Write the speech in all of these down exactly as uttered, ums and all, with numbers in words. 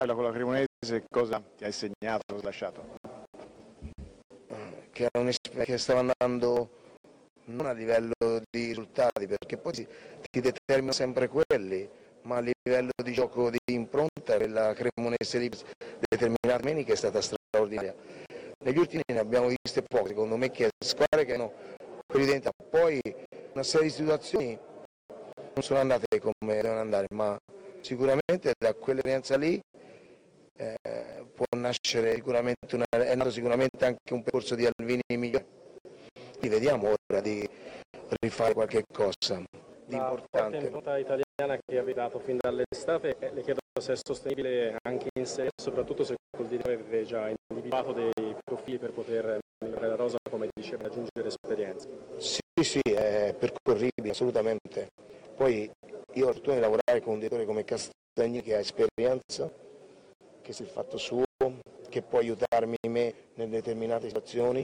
con la Cremonese, cosa ti ha insegnato, cosa ha lasciato? Che, era un, che stava andando non a livello di risultati, perché poi si, ti determina sempre quelli, ma a livello di gioco di impronta la Cremonese di determinata domenica è stata straordinaria. Negli ultimi ne abbiamo viste poche, secondo me, che squadre che hanno evidente. Poi una serie di situazioni non sono andate come devono andare, ma sicuramente da quell'esperienza lì eh, può nascere sicuramente una, è nato sicuramente anche un percorso di Alvini migliore. E vediamo ora di rifare qualche cosa di la importante. La impronta italiana che avete dato fin dall'estate, eh, le chiedo se è sostenibile anche in Serie A, soprattutto se col D D R avete già individuato dei profili per poter migliorare la rosa, come diceva, aggiungere esperienza. Sì, sì, è percorribile, assolutamente. Poi io ho la fortuna di lavorare con un direttore come Castagni che ha esperienza, che sa il fatto suo, che può aiutarmi me in determinate situazioni.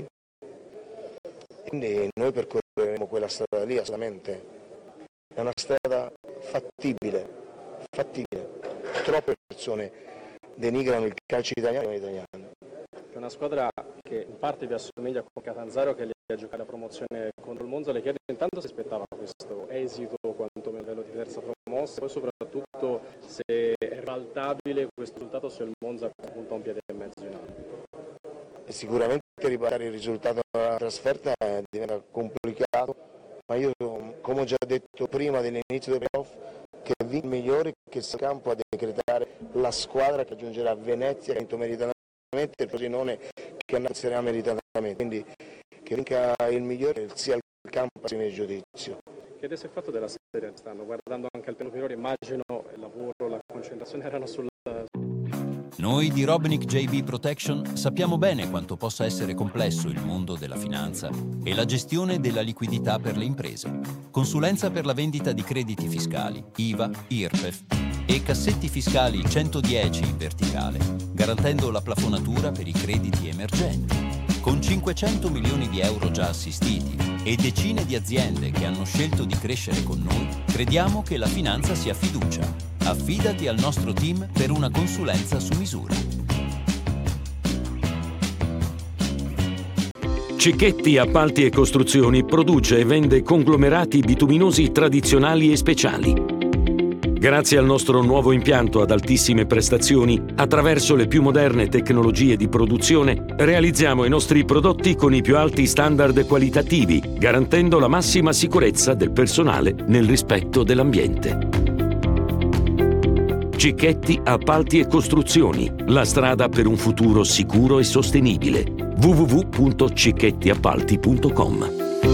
Quindi noi percorreremo quella strada lì, assolutamente. È una strada fattibile, fattibile. Troppe persone denigrano il calcio italiano e italiano. È una squadra che in parte vi assomiglia con Catanzaro, che lì a giocare la promozione contro il Monza. Le chiedo intanto se aspettava questo esito quantomeno a livello di terza promossa, poi soprattutto se è ribaltabile questo risultato se il Monza punta un piede e mezzo in alto. Sicuramente ribaltare il risultato della trasferta diventa complicato, ma io, come ho già detto prima dell'inizio dei playoff, che vinca il migliore che sia in campo a decretare la squadra che aggiungerà Venezia, che ha vinto meritatamente, e il Frosinone che andrà meritatamente. Quindi che vinca il migliore sia il campo a mio giudizio. Che adesso è fatto della serie stanno guardando anche al piano finore, immagino il lavoro, la concentrazione erano sul. Noi di Robinick J V Protection sappiamo bene quanto possa essere complesso il mondo della finanza e la gestione della liquidità per le imprese. Consulenza per la vendita di crediti fiscali, I V A, I R P E F e cassetti fiscali centodieci in verticale, garantendo la plafonatura per i crediti emergenti. Con cinquecento milioni di euro già assistiti e decine di aziende che hanno scelto di crescere con noi, crediamo che la finanza sia fiducia. Affidati al nostro team per una consulenza su misura. Cicchetti Appalti e Costruzioni produce e vende conglomerati bituminosi tradizionali e speciali. Grazie al nostro nuovo impianto ad altissime prestazioni, attraverso le più moderne tecnologie di produzione, realizziamo i nostri prodotti con i più alti standard qualitativi, garantendo la massima sicurezza del personale nel rispetto dell'ambiente. Cicchetti Appalti e Costruzioni, la strada per un futuro sicuro e sostenibile. w w w punto cicchetti appalti punto com.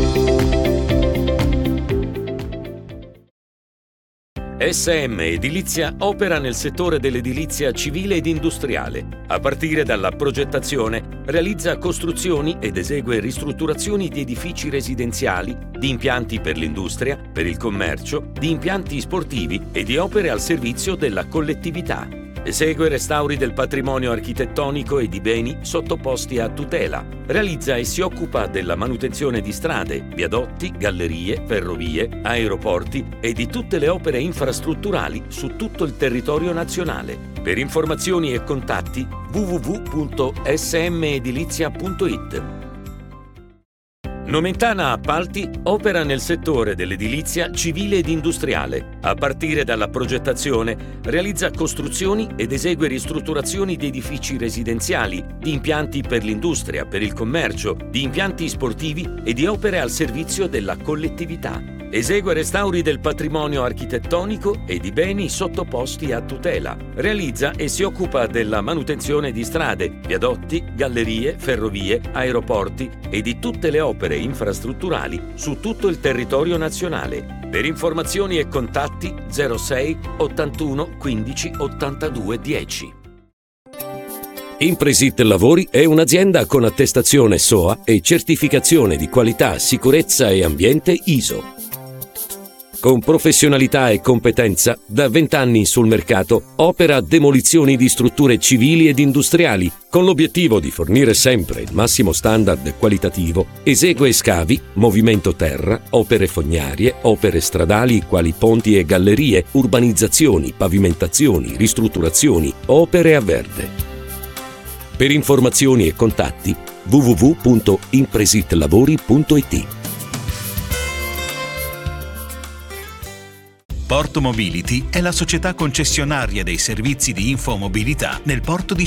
S M Edilizia opera nel settore dell'edilizia civile ed industriale. A partire dalla progettazione, realizza costruzioni ed esegue ristrutturazioni di edifici residenziali, di impianti per l'industria, per il commercio, di impianti sportivi e di opere al servizio della collettività. Esegue restauri del patrimonio architettonico e di beni sottoposti a tutela. Realizza e si occupa della manutenzione di strade, viadotti, gallerie, ferrovie, aeroporti e di tutte le opere infrastrutturali su tutto il territorio nazionale. Per informazioni e contatti w w w punto s m edilizia punto i t. Nomentana Appalti opera nel settore dell'edilizia civile ed industriale. A partire dalla progettazione, realizza costruzioni ed esegue ristrutturazioni di edifici residenziali, di impianti per l'industria, per il commercio, di impianti sportivi e di opere al servizio della collettività. Esegue restauri del patrimonio architettonico e di beni sottoposti a tutela. Realizza e si occupa della manutenzione di strade, viadotti, gallerie, ferrovie, aeroporti e di tutte le opere infrastrutturali su tutto il territorio nazionale. Per informazioni e contatti zero sei ottantuno quindici ottantadue dieci. Impresit Lavori è un'azienda con attestazione S O A e certificazione di qualità, sicurezza e ambiente I S O. Con professionalità e competenza, da vent'anni sul mercato, opera demolizioni di strutture civili ed industriali, con l'obiettivo di fornire sempre il massimo standard qualitativo. Esegue scavi, movimento terra, opere fognarie, opere stradali quali ponti e gallerie, urbanizzazioni, pavimentazioni, ristrutturazioni, opere a verde. Per informazioni e contatti w w w punto impresitlavori punto i t. Porto Mobility è la società concessionaria dei servizi di infomobilità nel porto di